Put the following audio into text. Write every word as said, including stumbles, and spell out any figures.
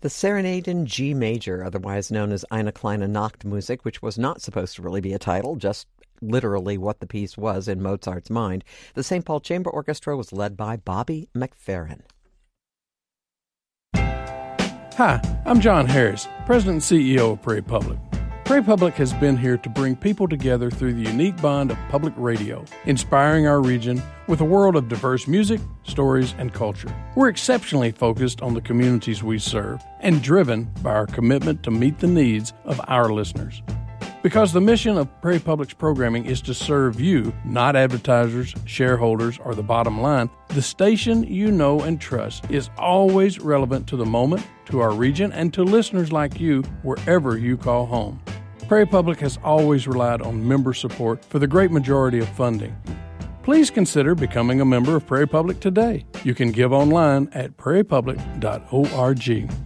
The Serenade in G Major, otherwise known as Eine kleine Nachtmusik, which was not supposed to really be a title, just literally what the piece was in Mozart's mind. The Saint Paul Chamber Orchestra was led by Bobby McFerrin. Hi, I'm John Harris, President and C E O of Prairie Public. Prairie Public has been here to bring people together through the unique bond of public radio, inspiring our region with a world of diverse music, stories, and culture. We're exceptionally focused on the communities we serve and driven by our commitment to meet the needs of our listeners. Because the mission of Prairie Public's programming is to serve you, not advertisers, shareholders, or the bottom line, the station you know and trust is always relevant to the moment, to our region, and to listeners like you wherever you call home. Prairie Public has always relied on member support for the great majority of funding. Please consider becoming a member of Prairie Public today. You can give online at prairie public dot org.